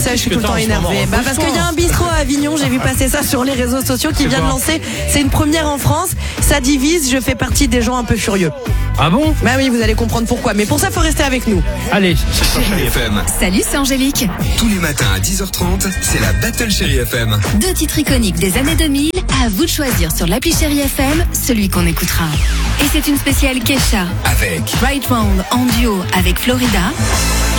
ça, je suis tout le temps énervée. Parce qu'il y a un bistrot à Avignon, j'ai vu passer ça sur les réseaux sociaux qui vient de lancer. C'est une première en France. Ça divise, je fais partie des gens un peu furieux. Ah bon? Bah oui, vous allez comprendre pourquoi. Mais pour ça, faut rester avec nous. Allez. Chérie FM. Salut, c'est Angélique. Tous les matins à 10h30, c'est la Battle Chérie FM. 2 titres iconiques des années 2000. À vous de choisir sur l'appli Chérie FM celui qu'on écoutera. Et c'est une spéciale Kesha. Avec Right Round en duo avec Florida.